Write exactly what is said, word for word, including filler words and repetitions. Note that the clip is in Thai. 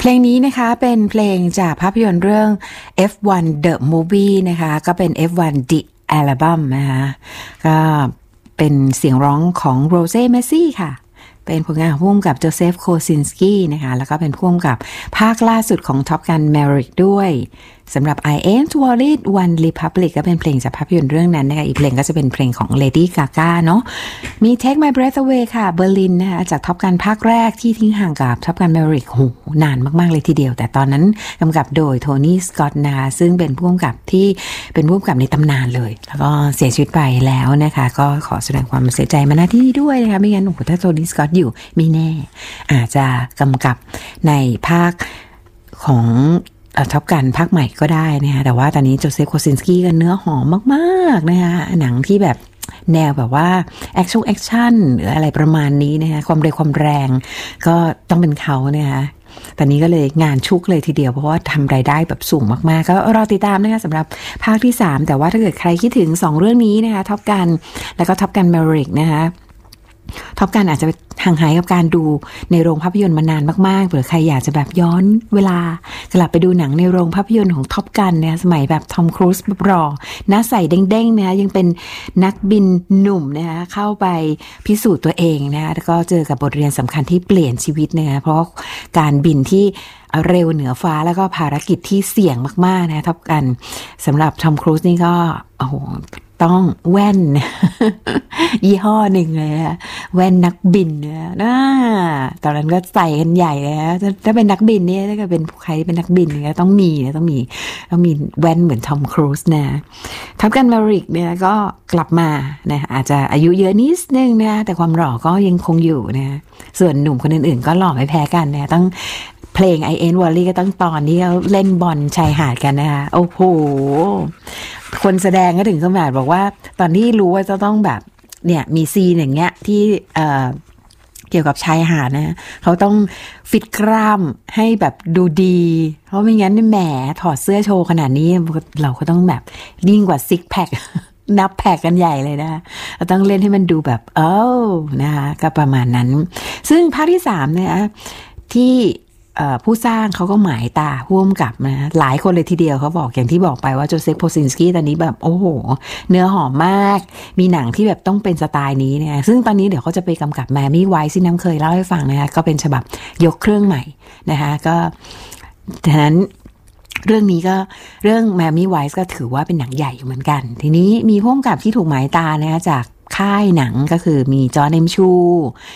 ลงนี้นะคะเป็นเพลงจากภาพยนตร์เรื่อง เอฟ วัน The Movie นะคะก็เป็น เอฟ วัน The Album นะคะก็เป็นเสียงร้องของโรเซ่เมสซี่ค่ะเป็นผลงานของผู้กำกับโจเซฟโคซินสกี้นะคะแล้วก็เป็นผู้กำกับภาคล่าสุดของ Top Gun Maverick ด้วยสำหรับ I Ain't Worried One Republic ก็เป็นเพลงจากภาพยนตร์เรื่องนั้นนะคะอีกเพลงก็จะเป็นเพลงของ Lady Gaga เนาะมี Take My Breath Away ค่ะเบอร์ลินนะคะจาก Top Gun ภาคแรกที่ทิ้งห่างกับ Top Gun Maverick โหนานมากๆเลยทีเดียวแต่ตอนนั้นกำกับโดยโทนี่สกอตต์นะคะซึ่งเป็นผู้กำกับที่เป็นผู้กำกับในตำนานเลยแล้วก็เสียชีวิตไปแล้วนะคะก็ขอแสดงความเสียใจมาณที่นี้ด้วยนะคะไม่งั้นโอ้โหถ้าโทนี่สกอตต์อยู่ไม่แน่อาจจะกำกับในภาคของท็อปกันภาคใหม่ก็ได้นะคะแต่ว่าตอนนี้โจเซฟโคซินสกี้ก็เนื้อหอมมากๆนะคะหนังที่แบบแนวแบบว่าแอคชั่นแอคชั่นหรืออะไรประมาณนี้นะคะความเร็วความแรงก็ต้องเป็นเขานะคะตอนนี้ก็เลยงานชุกเลยทีเดียวเพราะว่าทำรายได้แบบสูงมากๆก็รอติดตามนะคะสำหรับภาคที่สามแต่ว่าถ้าเกิดใครคิดถึงสองเรื่องนี้นะคะท็อปกันแล้วก็ท็อปกันแมเวริกนะคะท็อปกันอาจจะห่างหายกับการดูในโรงภาพยนตร์มานานมากๆหรือใครอยากจะแบบย้อนเวลากลับไปดูหนังในโรงภาพยนตร์ของท็อปกันเนี่ยสมัยแบบทอมครูซแบบรอหน้าใสเด้งๆนะคะยังเป็นนักบินหนุ่มนะคะเข้าไปพิสูจน์ตัวเองนะคะแล้วก็เจอกับบทเรียนสำคัญที่เปลี่ยนชีวิตนะคะเพราะการบินที่เร็วเหนือฟ้าแล้วก็ภารกิจที่เสี่ยงมากๆนะท็อปกันสำหรับทอมครูซนี่ก็โอ้โหต้องแว่น ยี่ห้อหนึ่งเลยนะแว่นนักบินนะน่าตอนนั้นก็ใส่กันใหญ่เลยนะถ้าเป็นนักบินเนี่ยถ้าเกิดเป็นใครเป็นนักบินเนี่ยต้องมีนะต้องมีต้องมีแว่นเหมือนทอมครูซนะท็อปกันแมเวริกเนี่ยก็กลับมานะอาจจะอายุเยอะนิดนึงนะแต่ความหล่อก็ยังคงอยู่นะส่วนหนุ่มคนอื่นๆก็หล่อไม่แพ้กันนะต้องเพลง I Ain't Worried ก็ต้องตอนที่เขาเล่นบอลชายหาดกันนะคะโอ้โหคนแสดงก็ถึงขนาดบอกว่าตอนที่รู้ว่าจะต้องแบบเนี่ยมีซีนอย่างเงี้ยที่เอ่อเกี่ยวกับชายหาดนะเขาต้องฟิตกล้ามให้แบบดูดีเพราะไม่งั้นแหมถอดเสื้อโชว์ขนาดนี้เราก็ต้องแบบยิ่งกว่าซิกแพคนับแพคกันใหญ่เลยนะเราต้องเล่นให้มันดูแบบเอ้านะคะก็ประมาณนั้นซึ่งภาคที่สามเนี่ยที่ผู้สร้างเขาก็หมายตาร่วมกับนะหลายคนเลยทีเดียวเขาบอกอย่างที่บอกไปว่าโจเซฟโคซินสกี้ตอนนี้แบบโอ้โหเนื้อหอมมากมีหนังที่แบบต้องเป็นสไตล์นี้เนี่ยซึ่งตอนนี้เดี๋ยวเขาจะไปกำกับแมมี่ไวท์ที่น้ำเคยเล่าให้ฟังนะคะก็เป็นฉบับยกเครื่องใหม่นะคะก็ฉะนั้นเรื่องนี้ก็เรื่องแมมี่ไวท์ก็ถือว่าเป็นหนังใหญ่อยู่เหมือนกันทีนี้มีผู้กำกับที่ถูกหมายตานะคะจากค่ายหนังก็คือมีจอห์นเอ็มชู